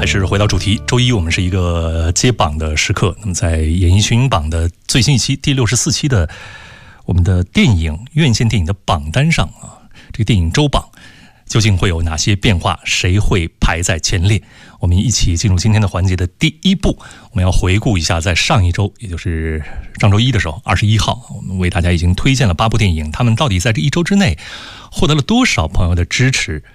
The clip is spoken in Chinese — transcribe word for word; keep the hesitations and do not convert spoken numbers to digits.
还是回到主题，周一我们是一个接榜的时刻。那么在演艺群英榜的最新一期第六十四期的我们的电影院线电影的榜单上啊，这个电影周榜究竟会有哪些变化？谁会排在前列？我们一起进入今天的环节的第一步，我们要回顾一下在上一周，也就是上周一的时候，二十一号，我们为大家已经推荐了八部电影，他们到底在这一周之内获得了多少朋友的支持？